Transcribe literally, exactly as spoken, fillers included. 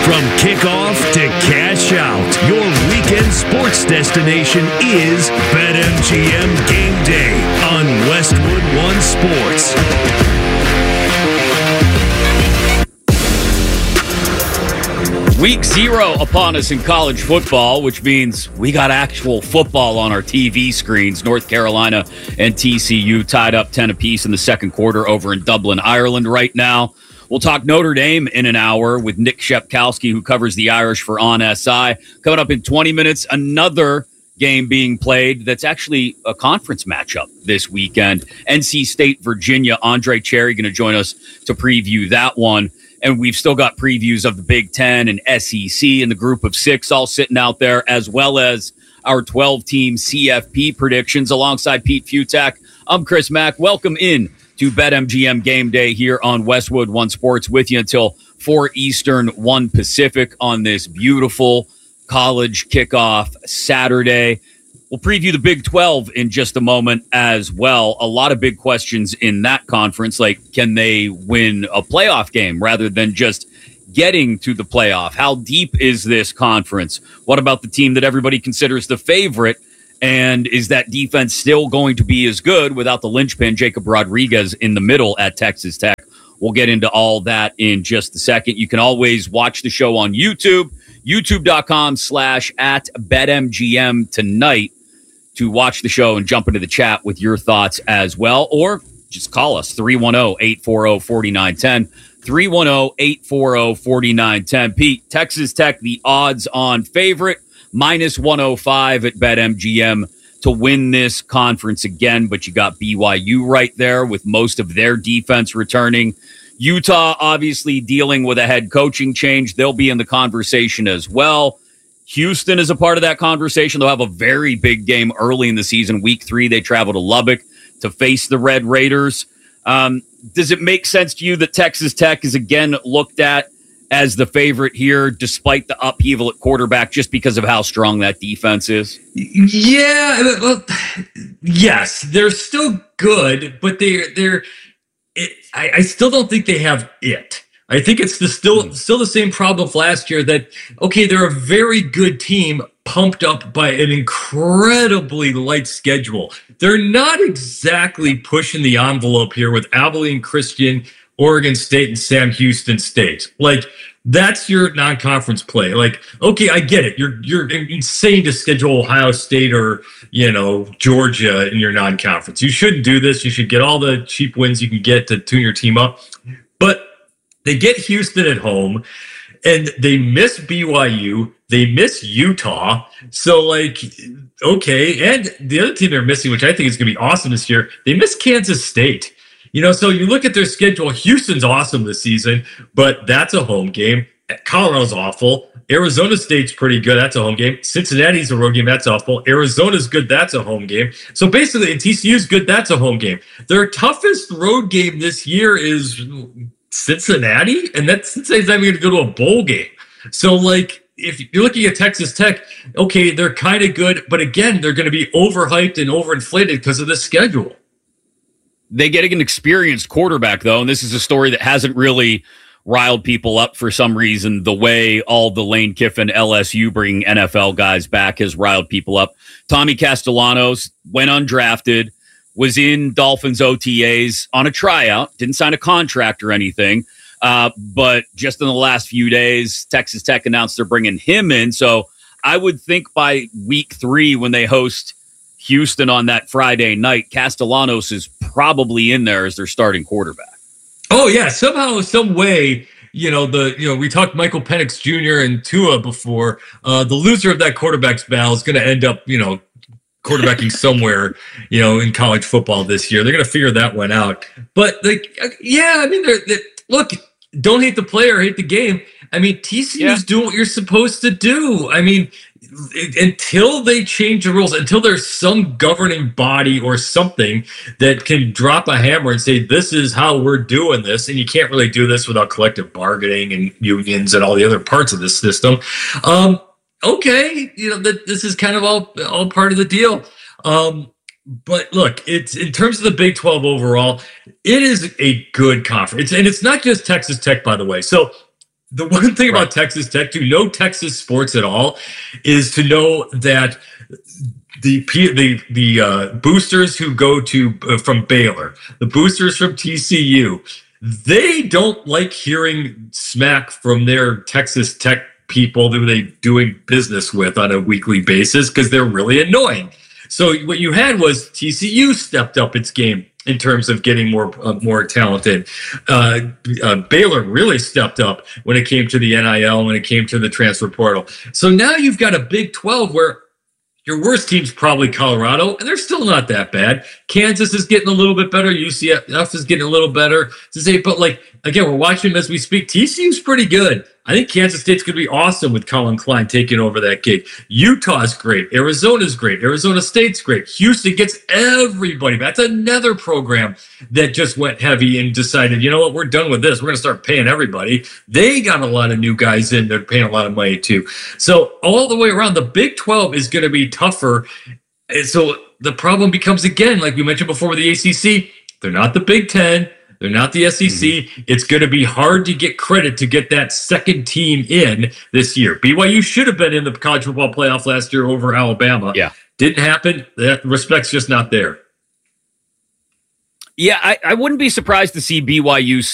From kickoff to cash out, your weekend sports destination is BetMGM Game Day on Westwood One Sports. Week zero upon us in college football, which means we got actual football on our T V screens. North Carolina and T C U tied up ten apiece in the second quarter over in Dublin, Ireland right now. We'll talk Notre Dame in an hour with Nick Shepkowski, who covers the Irish for On S I. Coming up in twenty minutes, another game being played that's actually a conference matchup this weekend. N C State, Virginia. Andre Cherry going to join us to preview that one. And we've still got previews of the Big Ten and S E C and the Group of Six all sitting out there, as well as our twelve-team C F P predictions alongside Pete Futak. I'm Chris Mack. Welcome in to BetMGM Game Day here on Westwood One Sports with you until four Eastern, one Pacific on this beautiful college kickoff Saturday. We'll preview the Big twelve in just a moment as well. A lot of big questions in that conference, like can they win a playoff game rather than just getting to the playoff? How deep is this conference? What about the team that everybody considers the favorite? And is that defense still going to be as good without the linchpin, Jacob Rodriguez, in the middle at Texas Tech? We'll get into all that in just a second. You can always watch the show on YouTube, youtube.com slash at BetMGM tonight to watch the show and jump into the chat with your thoughts as well. Or just call us, three one zero, eight four zero, four nine one zero, three one zero, eight four zero, four nine one zero. Pete, Texas Tech, the odds-on favorite, minus one oh five at BetMGM to win this conference again, but you got B Y U right there with most of their defense returning. Utah obviously dealing with a head coaching change. They'll be in the conversation as well. Houston is a part of that conversation. They'll have a very big game early in the season. Week three, they travel to Lubbock to face the Red Raiders. Um, does it make sense to you that Texas Tech is again looked at as the favorite here, despite the upheaval at quarterback, just because of how strong that defense is? Yeah, well, yes, they're still good, but they're they're. It, I, I still don't think they have it. I think it's the still still the same problem of last year that okay, they're a very good team pumped up by an incredibly light schedule. They're not exactly pushing the envelope here with Abilene Christian, Oregon State, and Sam Houston State. Like, that's your non-conference play. Like, okay, I get it. You're you're insane to schedule Ohio State or, you know, Georgia in your non-conference. You shouldn't do this. You should get all the cheap wins you can get to tune your team up. But they get Houston at home, and they miss B Y U. They miss Utah. So, like, okay. And the other team they're missing, which I think is going to be awesome this year, they miss Kansas State. You know, so you look at their schedule. Houston's awesome this season, but that's a home game. Colorado's awful. Arizona State's pretty good. That's a home game. Cincinnati's a road game. That's awful. Arizona's good. That's a home game. So basically, and T C U's good. That's a home game. Their toughest road game this year is Cincinnati, and that's Cincinnati's not even going to go to a bowl game. So, like, if you're looking at Texas Tech, okay, they're kind of good, but again, they're going to be overhyped and overinflated because of the schedule. They get an experienced quarterback, though, and this is a story that hasn't really riled people up for some reason. The way all the Lane Kiffin L S U bringing N F L guys back has riled people up. Tommy Castellanos went undrafted, was in Dolphins O T As on a tryout, didn't sign a contract or anything, uh, but just in the last few days, Texas Tech announced they're bringing him in. So I would think by week three when they host Houston on that Friday night, Castellanos is probably in there as their starting quarterback. Oh yeah, somehow, some way, you know the you know we talked Michael Penix Junior and Tua before. Uh, the loser of that quarterbacks battle is going to end up, you know, quarterbacking somewhere, you know, in college football this year. They're going to figure that one out. But like, yeah, I mean, they're, they're, look, don't hate the player, hate the game. I mean, T C U's yeah. doing what you're supposed to do. I mean, until they change the rules, until there's some governing body or something that can drop a hammer and say, this is how we're doing this, and you can't really do this without collective bargaining and unions and all the other parts of this system. Um, okay, you know, that this is kind of all, all part of the deal. Um, but look, it's in terms of the Big twelve overall, it is a good conference. And it's not just Texas Tech, by the way. So the one thing about Texas Tech, to know Texas sports at all, is to know that the the the uh, boosters who go to uh, from Baylor, the boosters from T C U, they don't like hearing smack from their Texas Tech people who they doing business with on a weekly basis because they're really annoying. So what you had was T C U stepped up its game in terms of getting more uh, more talented. Uh, uh, Baylor really stepped up when it came to the N I L, when it came to the transfer portal. So now you've got a Big twelve where your worst team's probably Colorado, and they're still not that bad. Kansas is getting a little bit better. U C F is getting a little better. To say, but like again, we're watching them as we speak. T C U's pretty good. I think Kansas State's going to be awesome with Colin Klein taking over that gig. Utah's great. Arizona's great. Arizona State's great. Houston gets everybody. That's another program that just went heavy and decided, you know what, we're done with this. We're going to start paying everybody. They got a lot of new guys in. They're paying a lot of money too. So all the way around, the Big twelve is going to be tougher. And so the problem becomes, again, like we mentioned before with the A C C, they're not the Big Ten. They're not the S E C. Mm-hmm. It's going to be hard to get credit to get that second team in this year. B Y U should have been in the college football playoff last year over Alabama. Yeah. Didn't happen. That respect's just not there. Yeah, I, I wouldn't be surprised to see B Y U